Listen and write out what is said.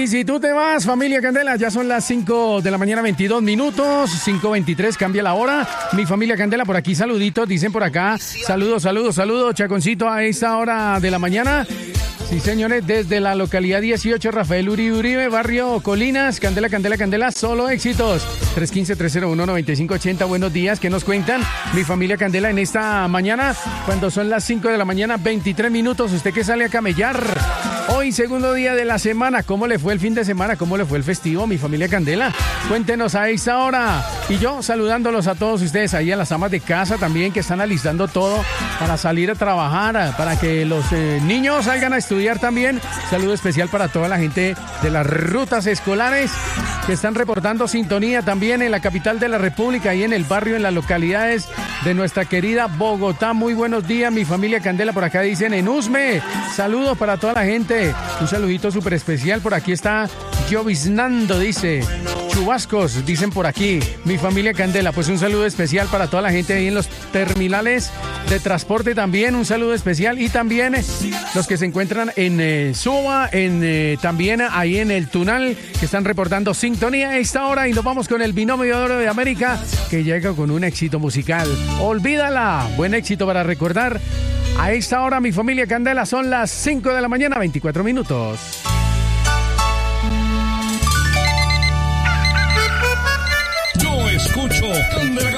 Y si tú te vas, familia Candela, ya son las 5 de la mañana, 22 minutos, 5:23, cambia la hora. Mi familia Candela, por aquí, saluditos, dicen por acá. Saludos, Chaconcito, a esta hora de la mañana. Sí, señores, desde la localidad 18, Rafael Uribe, barrio Colinas, Candela, solo éxitos. 315-301-9580, buenos días, ¿qué nos cuentan? Mi familia Candela en esta mañana, cuando son las 5 de la mañana, 23 minutos, usted que sale a camellar. Hoy, segundo día de la semana, ¿cómo le fue el fin de semana? ¿Cómo le fue el festivo, mi familia Candela? Cuéntenos a esta hora. Y yo saludándolos a todos ustedes, ahí a las amas de casa también, que están alistando todo para salir a trabajar, para que los niños salgan a estudiar también. Saludo especial para toda la gente de las rutas escolares que están reportando sintonía también en la capital de la República y en el barrio, en las localidades de nuestra querida Bogotá. Muy buenos días, mi familia Candela. Por acá dicen en Usme. Saludos para toda la gente. Un saludito súper especial. Por aquí está Lloviznando, dice. Chubascos, dicen por aquí. Mi familia Candela, pues un saludo especial para toda la gente ahí en los terminales de transporte también. Un saludo especial. Y también los que se encuentran en Suba, también ahí en el Tunal, que están reportando sintonía a esta hora. Y nos vamos con el binomio de oro de América, que llega con un éxito musical. Olvídala. Buen éxito para recordar. A esta hora, mi familia Candela, son las 5 de la mañana, 24 minutos. Yo escucho Candela.